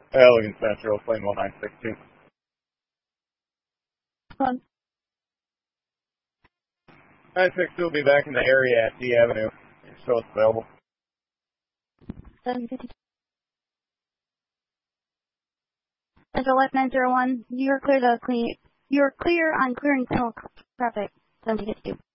Logan Central, plane 1962. 962 will be back in the area at D Avenue. So it's available. 752. Central Left 901, you're clear on clearing tunnel traffic. 752.